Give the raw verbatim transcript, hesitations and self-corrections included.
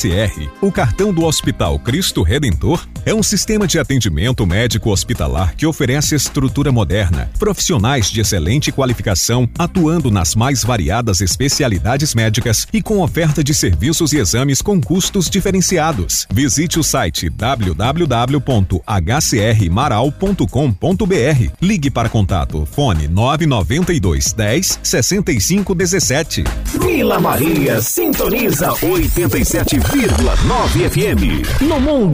S R, o cartão do Hospital Cristo Redentor, é um sistema de atendimento médico hospitalar que oferece estrutura moderna, profissionais de excelente qualificação, atuando nas mais variadas especialidades médicas e com oferta de serviços e exames com custos diferenciados. Visite o site w w w ponto h c r maral ponto com ponto b r. Ligue para contato fone nove nove dois dez sessenta e cinco dezessete. Vila Maria sintoniza oitenta e sete vírgula nove F M. No mundo